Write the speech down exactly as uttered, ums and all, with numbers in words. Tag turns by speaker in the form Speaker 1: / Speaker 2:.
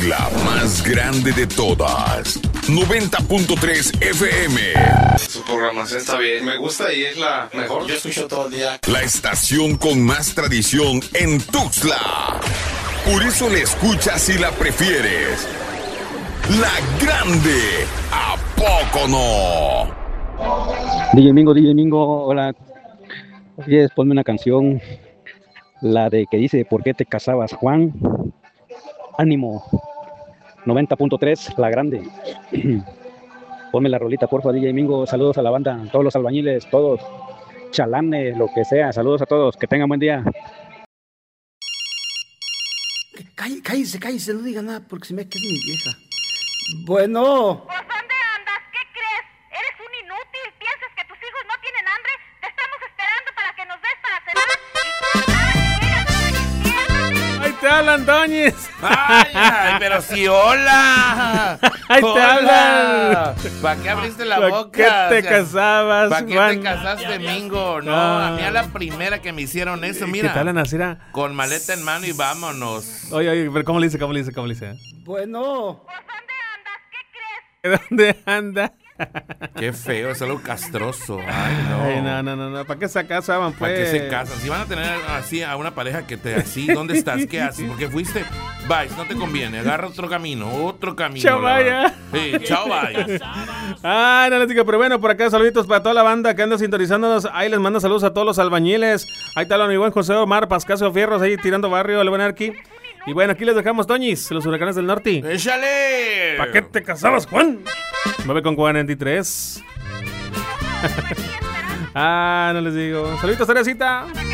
Speaker 1: La más grande de todas. noventa punto tres F M.
Speaker 2: Su programación está bien. Me gusta y es la mejor. Yo escucho todo el día.
Speaker 1: La estación con más tradición en Tuxtla. Por eso la escuchas y la prefieres. La grande. ¿A poco no?
Speaker 3: D J Mingo, D J Mingo, hola. Oye, ponme una canción. La de que dice, ¿por qué te casabas, Juan? Ánimo. noventa punto tres, La Grande. Ponme la rolita, porfa, D J Mingo. Saludos a la banda, todos los albañiles, todos. Chalane, lo que sea. Saludos a todos. Que tengan buen día.
Speaker 4: Cállese, cállese, cállese, no diga nada porque se me que es mi vieja. Bueno.
Speaker 5: ¿Pues dónde andas? ¿Qué crees? Eres un inútil. ¿Piensas que tus hijos no tienen hambre? Te estamos esperando para que nos des para cenar.
Speaker 6: ¡Ay, te hablan, Doñez!
Speaker 7: ¡Ay, ay, pero sí, hola!
Speaker 6: ¡Ay, te
Speaker 7: hola.
Speaker 6: hablan!
Speaker 7: ¿Para qué abriste la
Speaker 6: ¿Para
Speaker 7: boca?
Speaker 6: qué te
Speaker 7: O sea,
Speaker 6: casabas,
Speaker 7: ¿Para qué
Speaker 6: Juan?
Speaker 7: te casaste, Mingo? No,
Speaker 6: Ah.
Speaker 7: a mí a la primera que me hicieron eso, mira.
Speaker 6: ¿Qué te hablan así? Era?
Speaker 7: Con maleta en mano y vámonos.
Speaker 6: Oye, oye, pero ¿cómo le dice? ¿Cómo le dice? ¿Cómo le dice?
Speaker 4: Bueno.
Speaker 5: ¿Pues dónde andas? ¿Qué crees?
Speaker 6: ¿Dónde anda?
Speaker 7: Qué feo, es algo castroso. Ay, no.
Speaker 6: Ay, no, no, no, no. ¿Para qué se casaban, pues?
Speaker 7: ¿Para qué se casan? Si van a tener así a una pareja que te así, ¿dónde estás? ¿Qué haces? Porque fuiste, vais, no te conviene, agarra otro camino, otro camino.
Speaker 6: Chao, vaya.
Speaker 7: Sí, chao, vaya.
Speaker 6: Ay, no les digo, pero bueno, por acá saluditos para toda la banda que anda sintonizándonos. Ahí les mando saludos a todos los albañiles. Ahí está mi buen José Omar Pascasio Fierros ahí tirando barrio, le van a dar aquí. Y bueno, aquí les dejamos, Toñis, los huracanes del norte.
Speaker 7: ¡Échale!
Speaker 6: ¿Para qué te casabas, Juan? nueve con cuarenta y tres. Ah, no les digo. Saluditos, Teresita.